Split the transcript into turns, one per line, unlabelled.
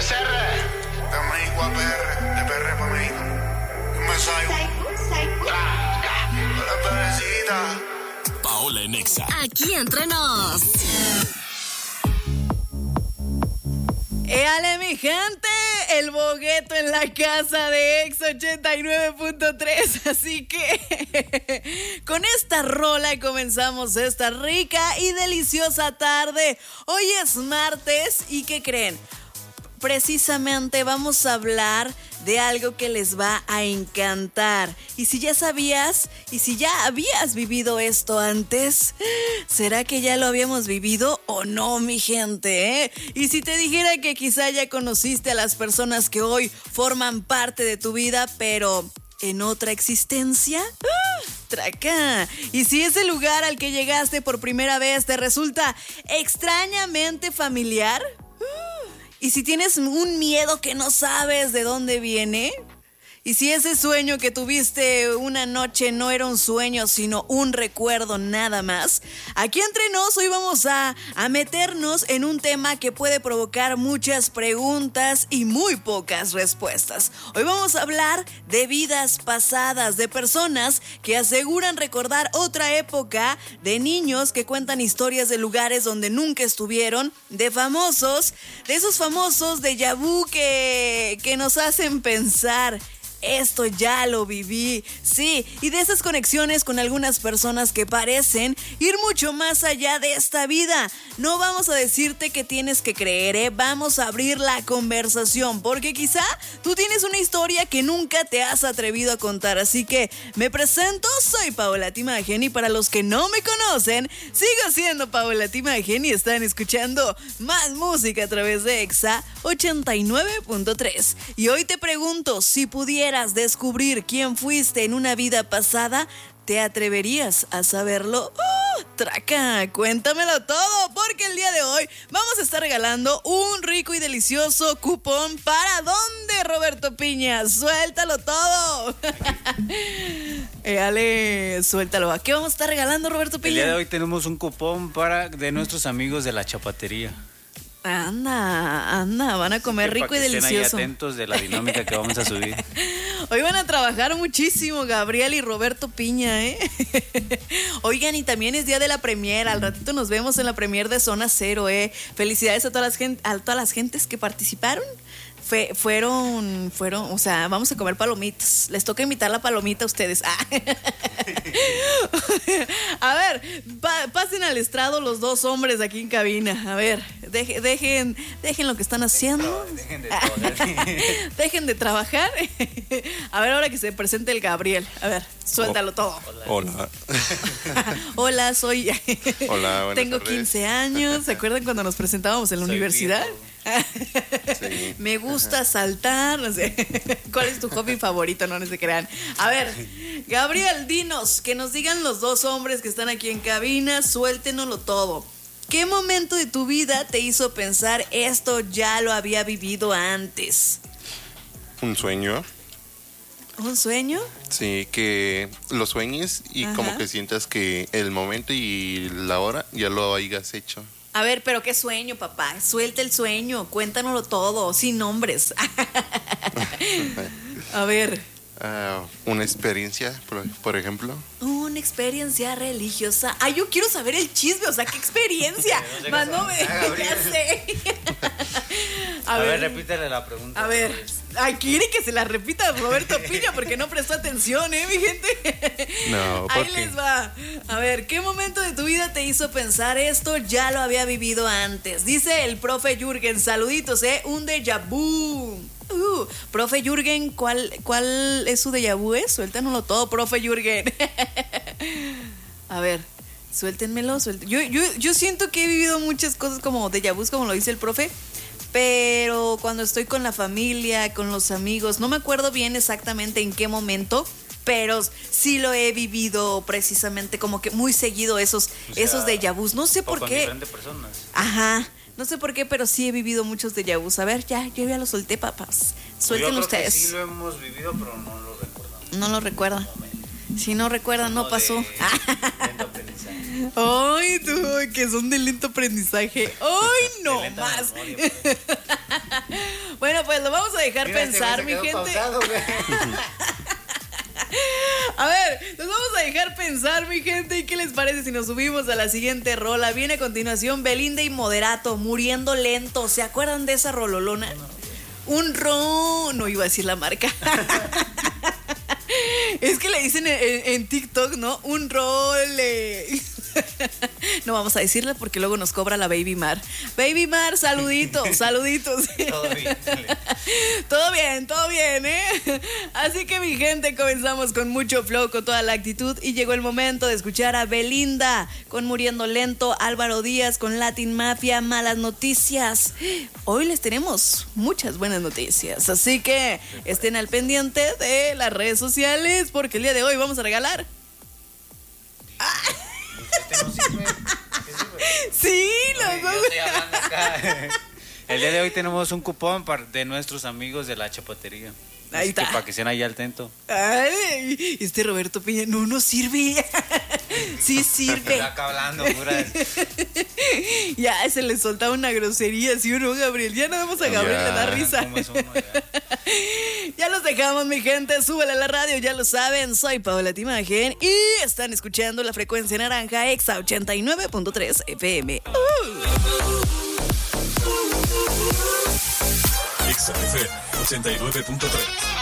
CR. De México a PR, de PR para México. Un mensaje. Hola, bebecita.
Paola en Exa.
Aquí entre nos.
¡Éale, mi gente! El bogueto en la casa de Exa 89.3. Así que con esta rola comenzamos esta rica y deliciosa tarde. Hoy es martes y ¿qué creen? Precisamente vamos a hablar de algo que les va a encantar. Y si ya sabías, y si ya habías vivido esto antes, ¿será que ya lo habíamos vivido o no, mi gente? Y si te dijera que quizá ya conociste a las personas que hoy forman parte de tu vida, pero en otra existencia, traca. Y si ese lugar al que llegaste por primera vez te resulta extrañamente familiar, y si tienes un miedo que no sabes de dónde viene, y si ese sueño que tuviste una noche no era un sueño, sino un recuerdo nada más, aquí entre nos hoy vamos a meternos en un tema que puede provocar muchas preguntas y muy pocas respuestas. Hoy vamos a hablar de vidas pasadas, de personas que aseguran recordar otra época, de niños que cuentan historias de lugares donde nunca estuvieron, de famosos, de esos famosos déjà vu que nos hacen pensar. Esto ya lo viví, sí, y de esas conexiones con algunas personas que parecen ir mucho más allá de esta vida. No vamos a decirte que tienes que creer, vamos a abrir la conversación, porque quizá tú tienes una historia que nunca te has atrevido a contar. Así que me presento, soy Paola Timagen, y para los que no me conocen, sigo siendo Paola Timagen y están escuchando más música a través de Exa 89.3. Y hoy te pregunto, si pudieras descubrir quién fuiste en una vida pasada, ¿te atreverías a saberlo? Traca, cuéntamelo todo, porque el día de hoy vamos a estar regalando un rico y delicioso cupón. ¿Para dónde, Roberto Piña? Suéltalo todo. Ale, suéltalo. ¿A qué vamos a estar regalando, Roberto Piña?
El día de hoy tenemos un cupón de nuestros amigos de la Chapatería.
Anda, van a comer
sí,
rico y delicioso.
Estén ahí atentos de la dinámica que vamos a subir.
Hoy van a trabajar muchísimo Gabriel y Roberto Piña, ¿eh? Oigan, y también es día de la premier. Al ratito nos vemos en la premier de Zona Cero, ¿eh? Felicidades a todas las gentes que participaron. Fueron, o sea, vamos a comer palomitas. Les toca invitar la palomita a ustedes. A ver, pasen al estrado los dos hombres aquí en cabina. A ver, dejen lo que están haciendo. Dejen de trabajar. A ver, ahora que se presente el Gabriel. A ver, suéltalo todo.
Hola.
Hola, soy.
Hola, buenas
Tengo
tardes.
15 años. ¿Se acuerdan cuando nos presentábamos en la universidad?
Sí.
Me gusta saltar, no sé. ¿Cuál es tu hobby favorito? No se crean. A ver, Gabriel, dinos, que nos digan los dos hombres que están aquí en cabina, suéltenoslo todo. ¿Qué momento de tu vida te hizo pensar esto ya lo había vivido antes?
Un sueño.
¿Un sueño?
Sí, que lo sueñes y
Ajá.
como que sientas que el momento y la hora ya lo hayas hecho.
A ver, pero qué sueño, papá. Suelta el sueño, cuéntanoslo todo, sin nombres. A ver.
Una experiencia, por ejemplo.
Una experiencia religiosa. Ay, yo quiero saber el chisme, o sea, ¿qué experiencia? Más no me... Ya sé.
A ver, repítele la pregunta.
A ver, ay, quiere que se la repita Roberto Piña porque no prestó atención, mi gente.
No,
ahí
porque
les va. A ver, ¿qué momento de tu vida te hizo pensar esto ya lo había vivido antes? Dice el profe Jürgen, saluditos, un déjà vu. Profe Jürgen, ¿cuál es su déjà vu? Suéltanoslo todo, profe Jürgen. A ver, suéltenmelo. Yo siento que he vivido muchas cosas como déjà vus, como lo dice el profe, pero cuando estoy con la familia, con los amigos, no me acuerdo bien exactamente en qué momento, pero sí lo he vivido precisamente como que muy seguido esos déjà vus. No sé por qué.
Con diferentes personas.
Ajá. No sé por qué, pero sí he vivido muchos déjà vus. A ver, yo ya lo solté, papás. Suelten ustedes.
Sí lo hemos vivido, pero no lo recordamos.
No lo recuerdan. Si no recuerdan, no pasó.
Lento aprendizaje.
Ay, tú, que son de lento aprendizaje. Ay, no
De lenta
más.
memoria, pues.
dejar pensar, mi gente. A ver, nos vamos a dejar pensar, mi gente. ¿Y qué les parece si nos subimos a la siguiente rola? Viene a continuación Belinda y Moderato, Muriendo Lento. ¿Se acuerdan de esa rololona? No iba a decir la marca. Es que le dicen en TikTok, ¿no? Un role. No vamos a decirle porque luego nos cobra la Baby Mar. Baby Mar, saluditos. Todo bien. Todo bien, ¿eh? Así que, mi gente, comenzamos con mucho flow, con toda la actitud. Y llegó el momento de escuchar a Belinda con Muriendo Lento, Álvaro Díaz con Latin Mafia, Malas Noticias. Hoy les tenemos muchas buenas noticias. Así que estén al pendiente de las redes sociales porque el día de hoy vamos a regalar. Sí, los dos.
El día de hoy tenemos un cupón de nuestros amigos de la chapatería.
Ahí está.
Para que estén ahí al tanto.
Ay, Roberto Piña, no sirve. Sí sirve.
Acá hablando, pura.
Ya se le soltaba una grosería, ¿sí o no, Gabriel? Ya no vemos a Gabriel, le da risa. Ya los dejamos, mi gente. Súbele a la radio, ya lo saben. Soy Paola Timagen y están escuchando la frecuencia naranja Exa 89.3 FM.
Exa FM 89.3.